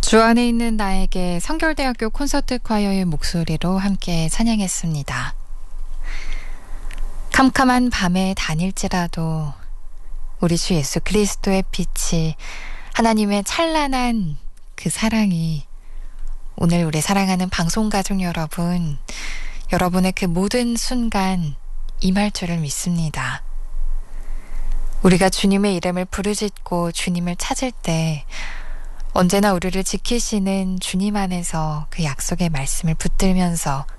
주 안에 있는 나에게 성결대학교 콘서트 콰이어의 목소리로 함께 찬양했습니다. 캄캄한 밤에 다닐지라도 우리 주 예수 그리스도의 빛이, 하나님의 찬란한 그 사랑이 오늘 우리 사랑하는 방송가족 여러분, 여러분의 그 모든 순간 임할 줄을 믿습니다. 우리가 주님의 이름을 부르짖고 주님을 찾을 때 언제나 우리를 지키시는 주님 안에서 그 약속의 말씀을 붙들면서